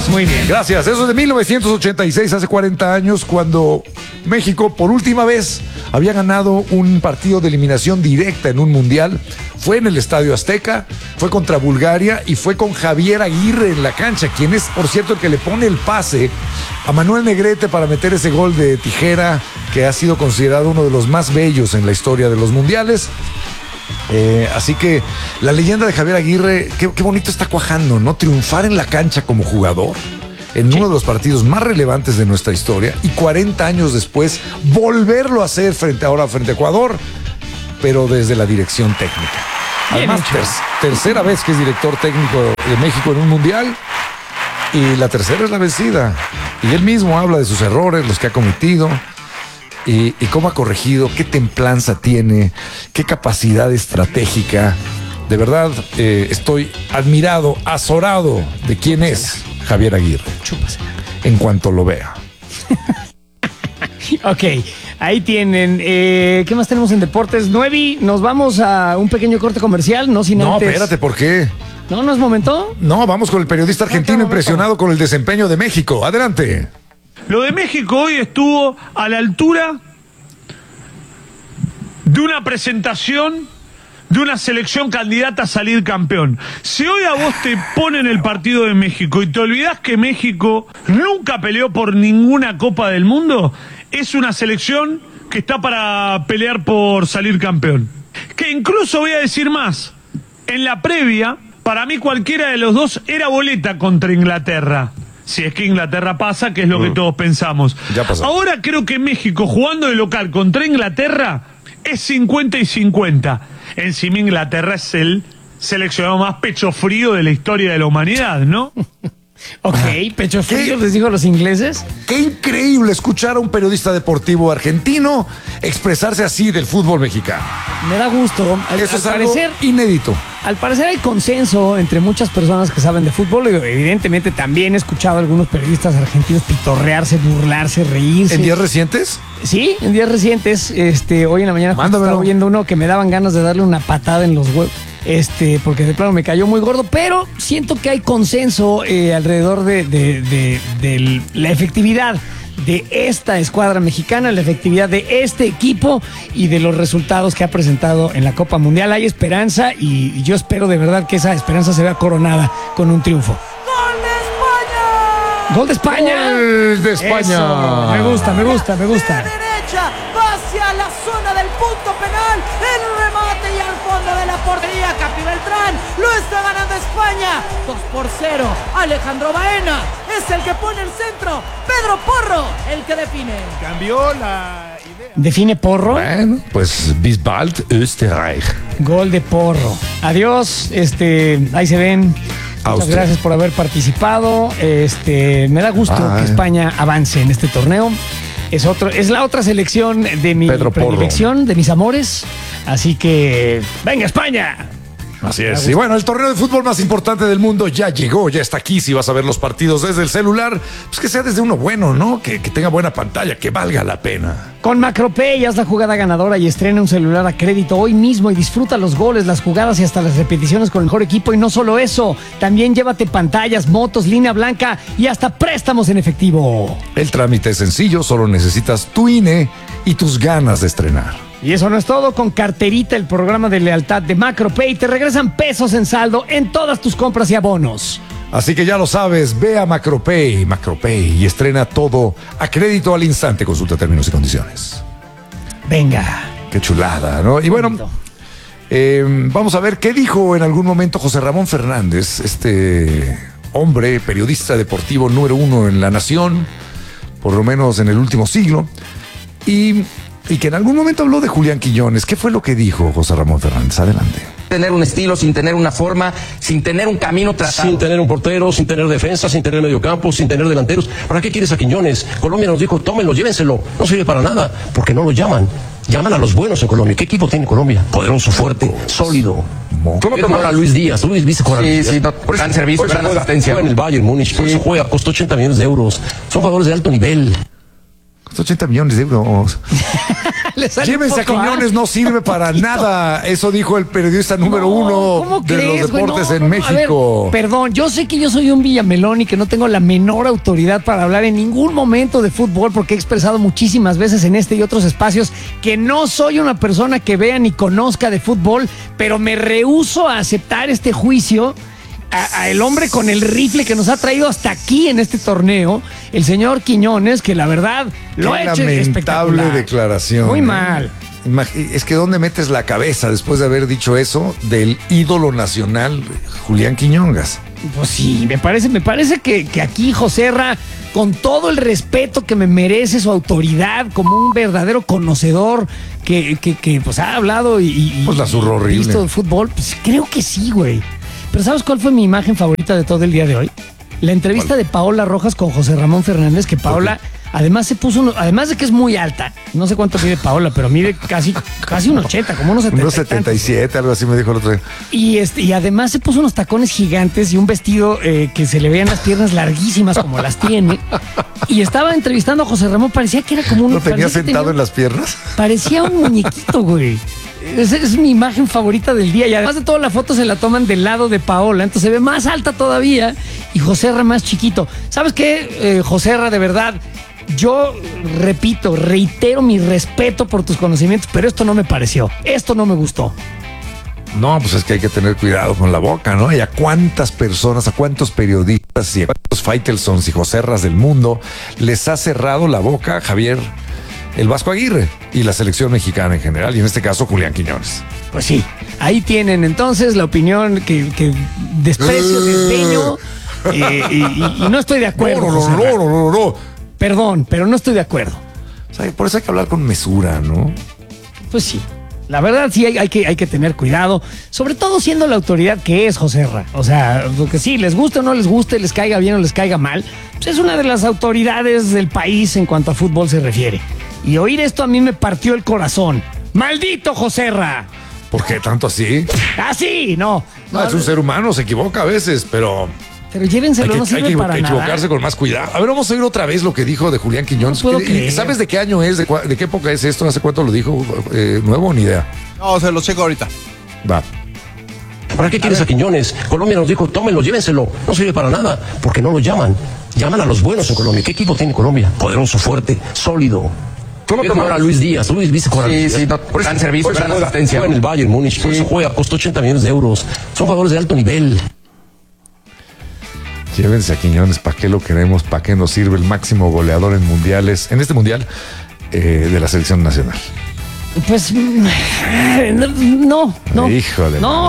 Muy bien. Gracias. Eso es de 1986, hace 40 años, cuando México por última vez había ganado un partido de eliminación directa en un mundial. Fue en el Estadio Azteca, fue contra Bulgaria y fue con Javier Aguirre en la cancha, quien es, por cierto, el que le pone el pase a Manuel Negrete para meter ese gol de tijera que ha sido considerado uno de los más bellos en la historia de los mundiales. Así que la leyenda de Javier Aguirre, qué bonito está cuajando, ¿no? Triunfar en la cancha como jugador en uno de los partidos más relevantes de nuestra historia y 40 años después volverlo a hacer frente a Ecuador, pero desde la dirección técnica. Además, tercera vez que es director técnico de México en un mundial y la tercera es la vencida. Y él mismo habla de sus errores, los que ha cometido. Y cómo ha corregido, qué templanza tiene, qué capacidad estratégica. De verdad, estoy admirado, azorado de quién es Javier Aguirre. Chúpasela. En cuanto lo vea. Ok, ahí tienen. ¿Qué más tenemos en deportes? Nuevi, nos vamos a un pequeño corte comercial, no sin No, antes... espérate, ¿por qué? ¿No es momento? No, vamos con el periodista argentino impresionado con el desempeño de México. Adelante. Lo de México hoy estuvo a la altura de una presentación de una selección candidata a salir campeón. Si hoy a vos te ponen el partido de México y te olvidás que México nunca peleó por ninguna Copa del Mundo, es una selección que está para pelear por salir campeón. Que incluso voy a decir más, en la previa, para mí cualquiera de los dos era boleta contra Inglaterra. Si es que Inglaterra pasa, que es lo que todos pensamos. Ya pasó. Ahora creo que México jugando de local contra Inglaterra es 50 y 50. Encima Inglaterra es el seleccionado más pecho frío de la historia de la humanidad, ¿no? Ok, pecho frío, les digo a los ingleses. Qué increíble escuchar a un periodista deportivo argentino expresarse así del fútbol mexicano. Me da gusto. Eso es algo inédito. Al parecer hay consenso entre muchas personas que saben de fútbol. Y evidentemente también he escuchado a algunos periodistas argentinos pitorrearse, burlarse, reírse. ¿En días recientes? Sí, en días recientes. Hoy en la mañana Mándamelo. estaba viendo uno que me daban ganas de darle una patada en los huevos. Porque de plano me cayó muy gordo, pero siento que hay consenso alrededor de la efectividad de esta escuadra mexicana, la efectividad de este equipo y de los resultados que ha presentado en la Copa Mundial. Hay esperanza y yo espero de verdad que esa esperanza se vea coronada con un triunfo. ¡Gol de España! ¡Gol de España! Eso, me gusta. Derecha, va hacia la zona del punto penal, el remate y al fondo de la portería, Capi Beltrán, lo está ganando España, 2-0, Alejandro Baena es el que pone el centro, Pedro Porro, el que define. Cambió la idea. ¿Define Porro? Bueno, pues bis bald Österreich. Gol de Porro. Adiós, ahí se ven. Muchas gracias por haber participado. Me da gusto que España avance en este torneo. Es la otra selección de mi predilección, de mis amores. Así que, ¡venga España! Así es. Y bueno, el torneo de fútbol más importante del mundo ya llegó, ya está aquí. Si vas a ver los partidos desde el celular, pues que sea desde uno bueno, ¿no? Que tenga buena pantalla, que valga la pena. Con MacroPay haz la jugada ganadora y estrena un celular a crédito hoy mismo y disfruta los goles, las jugadas y hasta las repeticiones con el mejor equipo. Y no solo eso, también llévate pantallas, motos, línea blanca y hasta préstamos en efectivo. El trámite es sencillo, solo necesitas tu INE y tus ganas de estrenar. Y eso no es todo, con Carterita, el programa de lealtad de MacroPay, te regresan pesos en saldo en todas tus compras y abonos. Así que ya lo sabes, ve a MacroPay y estrena todo a crédito al instante. Consulta términos y condiciones. Venga. Qué chulada, ¿no? Y bueno, vamos a ver qué dijo en algún momento José Ramón Fernández, este hombre, periodista deportivo número 1 en la nación, por lo menos en el último siglo, y que en algún momento habló de Julián Quiñones. ¿Qué fue lo que dijo José Ramón Fernández? Adelante. Tener un estilo, sin tener una forma, sin tener un camino trazado. Sin tener un portero, sin tener defensa, sin tener mediocampo, sin tener delanteros. ¿Para qué quieres a Quiñones? Colombia nos dijo, tómenlo, llévenselo. No sirve para nada, porque no lo llaman. Llaman a los buenos en Colombia. ¿Qué equipo tiene Colombia? Poderoso, fuerte, sólido. ¿Cómo tomar a Luis Díaz? Luis viste con gran servicio, gran asistencia. Juega en el Bayern Múnich, por eso juega, costó 80 millones de euros. Son jugadores de alto nivel. Costó 80 millones de euros. Le sale Llévense a poco, Quiñones, no sirve para nada. Eso dijo el periodista número uno ¿cómo de crees, los güey? deportes No, en no, México. a ver, perdón, yo sé que yo soy un Villamelón y que no tengo la menor autoridad para hablar en ningún momento de fútbol porque he expresado muchísimas veces en este y otros espacios que no soy una persona que vea ni conozca de fútbol, pero me rehúso a aceptar este juicio a el hombre con el rifle que nos ha traído hasta aquí en este torneo, el señor Quiñones, que la verdad lo ha Qué hecho lamentable espectacular. declaración. Muy mal. Es que ¿dónde metes la cabeza después de haber dicho eso del ídolo nacional Julián Quiñongas? Pues sí, me parece que aquí Joserra, con todo el respeto que me merece su autoridad como un verdadero conocedor que pues ha hablado y Pues la zurró horrible. visto de fútbol, pues creo que sí, güey. Pero ¿sabes cuál fue mi imagen favorita de todo el día de hoy? La entrevista de Paola Rojas con José Ramón Fernández, que Paola además se puso, además de que es muy alta, no sé cuánto mide Paola, pero mide casi un 80, como unos 70. Unos 77, algo así me dijo el otro día. Y además se puso unos tacones gigantes y un vestido que se le veían las piernas larguísimas como las tiene. Y estaba entrevistando a José Ramón, parecía que era como un... ¿Lo tenía parecía que sentado en las piernas? Parecía un muñequito, güey. Esa es mi imagen favorita del día. Y además de todo, la foto se la toman del lado de Paola. Entonces se ve más alta todavía y Joserra más chiquito. ¿Sabes qué, Joserra? De verdad, yo reitero mi respeto por tus conocimientos, pero esto no me pareció. Esto no me gustó. No, pues es que hay que tener cuidado con la boca, ¿no? Y a cuántas personas, a cuántos periodistas y a cuántos Faitelsons y Joserras del mundo les ha cerrado la boca Javier el Vasco Aguirre y la selección mexicana en general, y en este caso Julián Quiñones. Pues sí, ahí tienen entonces la opinión que desprecio, desdeño y no estoy de acuerdo. Joserra. No. Perdón, pero no estoy de acuerdo. O sea, por eso hay que hablar con mesura, ¿no? Pues sí. La verdad sí hay que tener cuidado, sobre todo siendo la autoridad que es Joserra. O sea, porque sí, les guste o no les guste, les caiga bien o les caiga mal, pues es una de las autoridades del país en cuanto a fútbol se refiere. Y oír esto a mí me partió el corazón. ¡Maldito Joserra! ¿Por qué tanto así? ¡Ah, sí! No. Es un ser humano, se equivoca a veces, pero Pero llévenselo, no sirve para equivocarse nada. con más cuidado. A ver, vamos a oír otra vez lo que dijo de Julián Quiñones. No puedo creer. ¿Sabes de qué año es? ¿De qué época es esto? ¿Hace cuánto lo dijo? ¿Nuevo? Ni idea. No, se lo checo ahorita. Va. ¿Para qué quieres a Quiñones? Colombia nos dijo, tómenlo, llévenselo. No sirve para nada, porque no lo llaman. Llaman a los buenos en Colombia. ¿Qué equipo tiene Colombia? Poderoso, fuerte, sólido. Como ahora Luis Díaz. Luis, ¿viste jugar a Luis Díaz? Dan servicio, dan asistencia. Juega en el Bayern Múnich, por eso juega, costó 80 millones de euros. Son jugadores de alto nivel. Llévense a Quiñones, ¿para qué lo queremos? ¿Para qué nos sirve el máximo goleador en mundiales? En este mundial de la selección nacional. Pues no. Híjole. No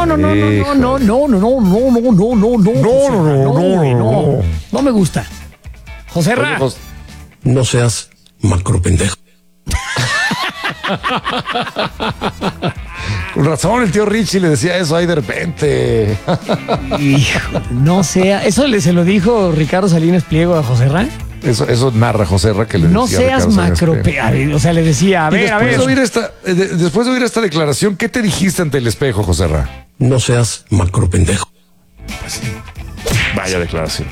me gusta. Joserra. Oye, No seas macro pendejo. con razón, el tío Richie le decía eso ahí de repente. Hijo, no sea. ¿Eso se lo dijo Ricardo Salinas Pliego a Joserra? Eso narra Joserra que le No decía. seas Ricardo Salinas macro. Pliego. O sea, le decía, a ver. Después de oír esta declaración, ¿qué te dijiste ante el espejo, Joserra? No seas macro pendejo. Vaya declaración,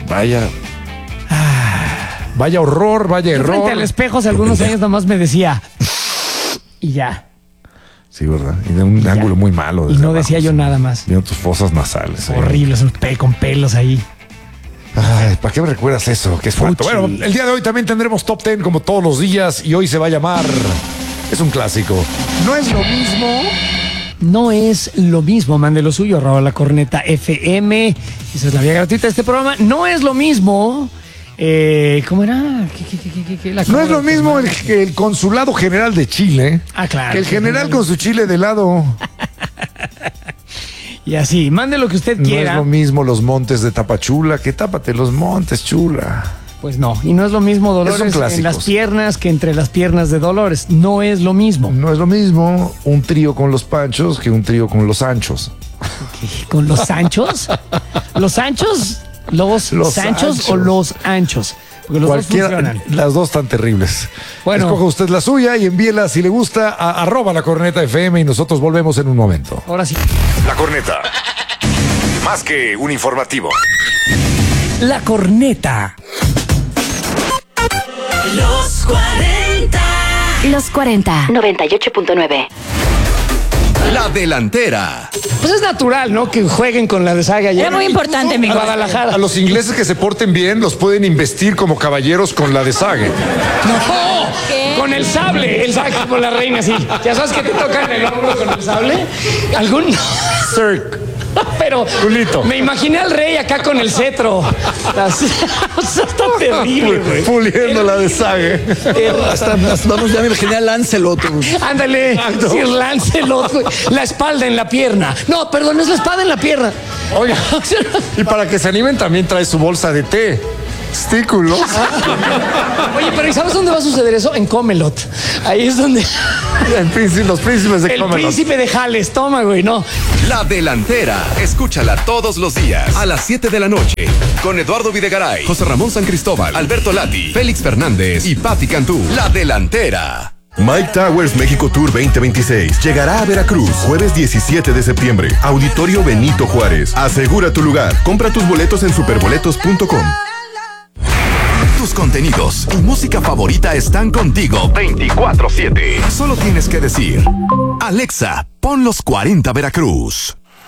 vaya horror, vaya Yo error. frente al espejo hace algunos años nomás me decía y ya. Sí, ¿verdad? Y de un ángulo muy malo. Y desde no abajo, decía yo sí. nada más. Viendo tus fosas nasales. ahí. Horribles, con pelos ahí. Ay, ¿para qué me recuerdas eso? Qué espanto. Fuchi. Bueno, el día de hoy también tendremos Top 10 como todos los días y hoy se va a llamar... Es un clásico. No es lo mismo... No es lo mismo, mande lo suyo, @La Corneta FM. Esa es la vía gratuita de este programa. No es lo mismo. ¿Cómo era? No es lo mismo que el Consulado General de Chile. Ah, claro. Que el general con su chile de lado. Y así, mande lo que usted No quiera. es lo mismo los montes de Tapachula, que tápate los montes, chula. Pues no, y no es lo mismo Dolores Son clásicos. en las piernas que entre las piernas de Dolores. No es lo mismo. No es lo mismo un trío con los Panchos que un trío con los Anchos. ¿Con los Sanchos? ¿Los Anchos? ¿Los Sanchos Sanchos. o los Anchos? Porque los dos funcionan. Las dos están terribles. Bueno. Escoja usted la suya y envíela si le gusta a @La Corneta FM y nosotros volvemos en un momento. Ahora sí. La Corneta. Más que un informativo. La Corneta. Los 40 Los 40. 98.9. La delantera. Pues es natural, ¿no? Que jueguen con la de Saga. Era muy importante, mi Guadalajara. A los ingleses que se porten bien los pueden investir como caballeros con la de Sague. No, con el sable. El sable por la reina, sí. ¿Ya sabes que te tocan el hombro con el sable? ¿Algún? Sir. Pero Julito. Me imaginé al rey acá con el cetro. O sea, está terrible, güey. Puliendo la de Sague. Hasta vamos, ya me imaginé a Lancelot. Ándale, Sir Lancelot, güey. La espalda en la pierna. No, perdón, es la espada en la pierna. Oiga, y para que se animen también trae su bolsa de té. Testículos. Oye, pero ¿y sabes dónde va a suceder eso? En Camelot. Ahí es donde... Los príncipes de Camelot. El príncipe de Jales, toma, güey, no. La delantera. Escúchala todos los días a las 7 de la noche con Eduardo Videgaray, José Ramón San Cristóbal, Alberto Lati, Félix Fernández y Pati Cantú. La delantera. Mike Towers México Tour 2026 llegará a Veracruz jueves 17 de septiembre. Auditorio Benito Juárez. Asegura tu lugar. Compra tus boletos en superboletos.com. Tus contenidos y música favorita están contigo 24/7. Solo tienes que decir: Alexa, pon los 40 Veracruz.